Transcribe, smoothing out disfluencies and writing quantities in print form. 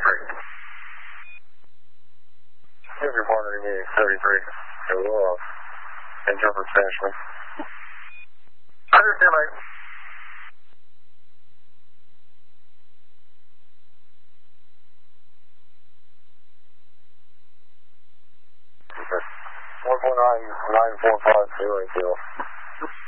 Here's your partner meeting 33. It will off. Interpret Spanish. I understand, mate. Okay. 1.945 0.